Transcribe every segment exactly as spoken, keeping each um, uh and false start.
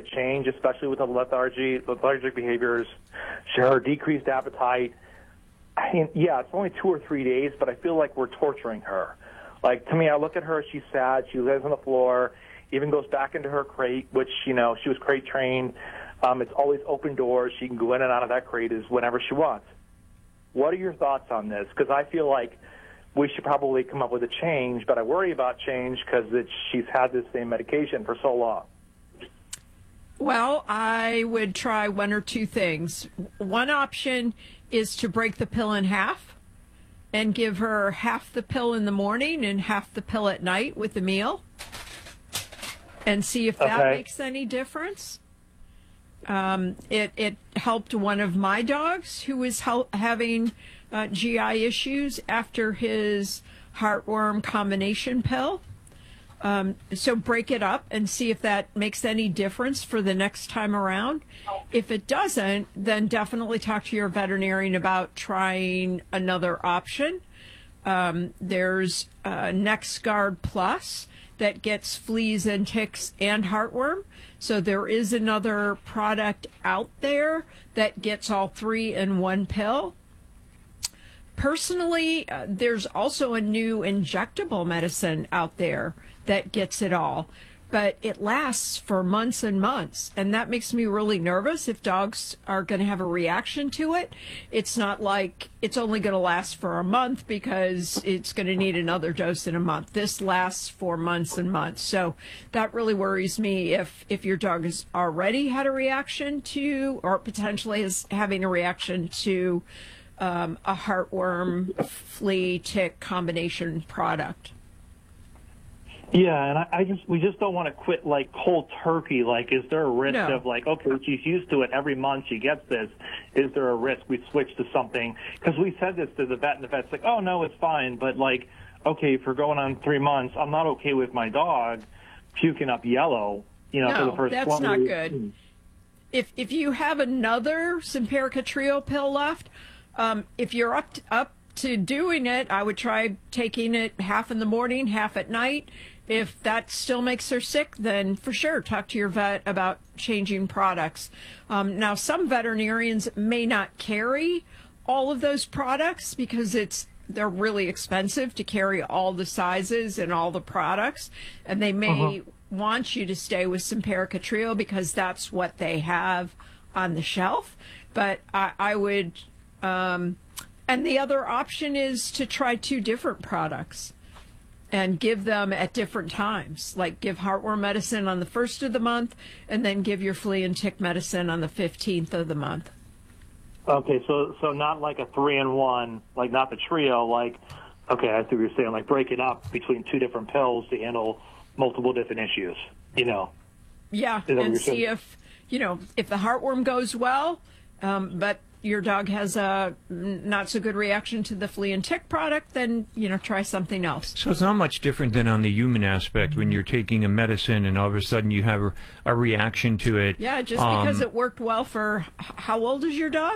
a change, especially with the lethargy, lethargic behaviors, her decreased appetite. I mean, yeah, it's only two or three days, but I feel like we're torturing her. Like, to me, I look at her, she's sad, she lays on the floor, even goes back into her crate, which, you know, she was crate trained. Um, it's always open doors. She can go in and out of that crate as whenever she wants. What are your thoughts on this? Because I feel like we should probably come up with a change, but I worry about change because she's had this same medication for so long. Well, I would try one or two things. One option is to break the pill in half and give her half the pill in the morning and half the pill at night with the meal and see if that Okay. makes any difference. Um, it, it helped one of my dogs who was hel- having uh, G I issues after his heartworm combination pill. Um, so break it up and see if that makes any difference for the next time around. If it doesn't, then definitely talk to your veterinarian about trying another option. Um, there's uh, NexGard Plus that gets fleas and ticks and heartworm. So there is another product out there that gets all three in one pill. Personally, uh, there's also a new injectable medicine out there that gets it all, but it lasts for months and months, and that makes me really nervous if dogs are going to have a reaction to it. It's not like it's only going to last for a month because it's going to need another dose in a month. This lasts for months and months, so that really worries me if if your dog has already had a reaction to, or potentially is having a reaction to um, a heartworm flea tick combination product. Yeah, and I, I just we just don't want to quit like cold turkey. Like, is there a risk No. of like, okay, she's used to it every month, she gets this. Is there a risk we switch to something? Because we said this to the vet, and the vet's like, oh no, it's fine. But like, okay, if we're going on three months, I'm not okay with my dog puking up yellow. You know, No, for the first that's twenty not weeks. good. If if you have another Simparica Trio pill left, um, if you're up to, up to doing it, I would try taking it half in the morning, half at night. If that still makes her sick, then for sure, talk to your vet about changing products. Um, now, some veterinarians may not carry all of those products because it's they're really expensive to carry all the sizes and all the products, and they may Uh-huh. want you to stay with Simparica Trio because that's what they have on the shelf. But I, I would, um, and the other option is to try two different products and give them at different times, like give heartworm medicine on the first of the month and then give your flea and tick medicine on the fifteenth of the month. Okay, so so not like a three in one, like not the trio. Like, okay, I see what you're saying. Like break it up between two different pills to handle multiple different issues. You know. Yeah, Is that what and you're see saying? if, you know, if the heartworm goes well, um, but your dog has a not so good reaction to the flea and tick product, then, you know, try something else. So it's not much different than on the human aspect when you're taking a medicine and all of a sudden you have a, a reaction to it. Yeah, just Um, because it worked well for, h- how old is your dog?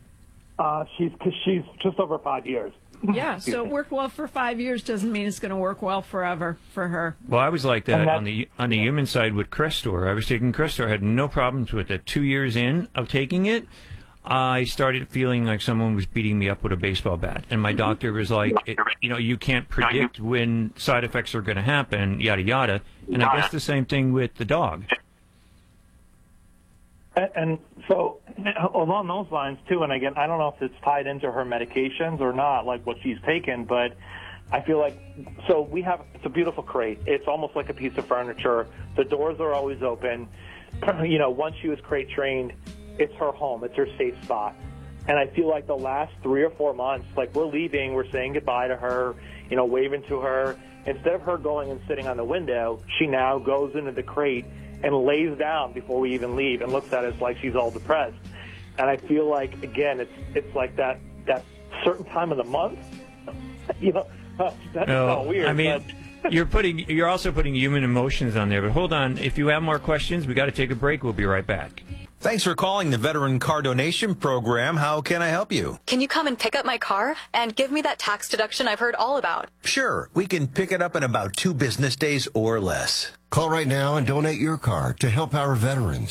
Uh, she's cause she's just over five years. Yeah, so it worked well for five years doesn't mean it's going to work well forever for her. Well, I was like that And on the on the human side with Crestor. I was taking Crestor. I had no problems with it. Two years in of taking it, I started feeling like someone was beating me up with a baseball bat. And my doctor was like, it, you know, you can't predict when side effects are going to happen, yada, yada. And I guess the same thing with the dog. And, and so along those lines, too, and again, I don't know if it's tied into her medications or not, like what she's taken, but I feel like, so we have, it's a beautiful crate. It's almost like a piece of furniture. The doors are always open. You know, once she was crate trained, it's her home. It's her safe spot. And I feel like the last three or four months, like we're leaving, we're saying goodbye to her, you know, waving to her. Instead of her going and sitting on the window, she now goes into the crate and lays down before we even leave and looks at us like she's all depressed. And I feel like, again, it's it's like that, that certain time of the month, you know, that's No, so weird. I mean, but you're putting you're also putting human emotions on there. But hold on, if you have more questions, we got to take a break. We'll be right back. Thanks for calling the Veteran Car Donation Program. How can I help you? Can you come and pick up my car and give me that tax deduction I've heard all about? Sure, we can pick it up in about two business days or less. Call right now and donate your car to help our veterans.